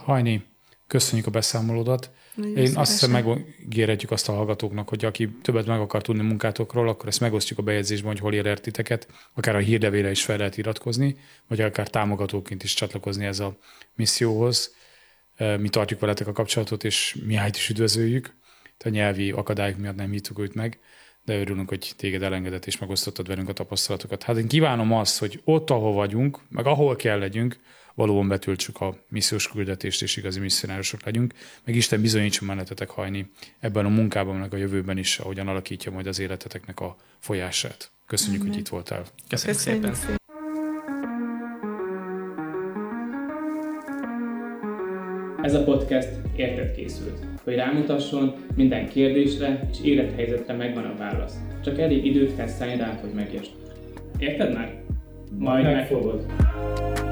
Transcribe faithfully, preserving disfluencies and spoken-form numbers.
Hajni, köszönjük a beszámolódat. Nagyon Én szívesen. azt hiszem megígérhetjük azt a hallgatóknak, hogy aki többet meg akar tudni munkátokról, akkor ezt megosztjuk a bejegyzésben, hogy hol ér titeket, akár a hírlevélre is fel lehet iratkozni, vagy akár támogatóként is csatlakozni ez a misszióhoz. Mi tartjuk veletek a kapcsolatot, és mi ájt is üdvözöljük. A nyelvi akadályok miatt nem hívtuk őt meg, de örülünk, hogy téged elengedett és megosztottad velünk a tapasztalatokat. Hát én kívánom azt, hogy ott, ahol vagyunk, meg ahol kell legyünk, valóban betöltsük a missziós küldetést, és igazi misszionárosok legyünk, meg Isten bizonyítson mennetetek Hajni ebben a munkában, meg a jövőben is, ahogyan alakítja majd az életeteknek a folyását. Köszönjük, Amen. Hogy itt voltál. Köszönjük, Köszönjük szépen. szépen. Ez a podcast érted készült, hogy rámutasson, minden kérdésre és élethelyzetre megvan a válasz. Csak elég időt kell szállni rá, hogy megértsd. Érted már? Majd megfogod.